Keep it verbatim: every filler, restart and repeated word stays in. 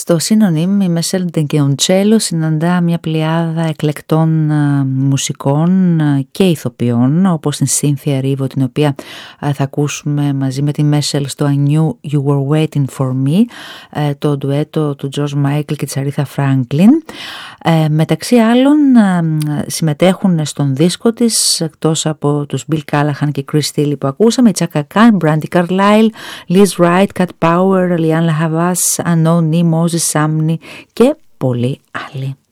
Στο Synonym η Messel Dencioncelo συναντά μια πλειάδα εκλεκτών uh, μουσικών uh, και ηθοποιών, όπως την Cynthia Erivo, την οποία uh, θα ακούσουμε μαζί με τη Messel στο I Knew You Were Waiting For Me, uh, το ντουέτο του George Michael και της Aretha Franklin. Uh, μεταξύ άλλων uh, συμμετέχουν στον δίσκο της, εκτός από τους Bill Callahan και Chris Steele που ακούσαμε, η Chaka Khan, Brandi Carlile, Liz Wright, Cat Power, Lianne La Havas, Unknown Nee, Moses Sumney και πολλοί άλλοι.